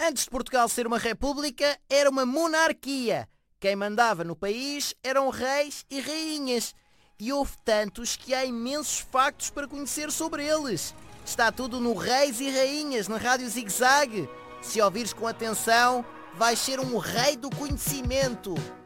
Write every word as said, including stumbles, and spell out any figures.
Antes de Portugal ser uma república, era uma monarquia. Quem mandava no país eram reis e rainhas. E houve tantos que há imensos factos para conhecer sobre eles. Está tudo no Reis e Rainhas, na Rádio Zig Zag. Se ouvires com atenção, vais ser um rei do conhecimento.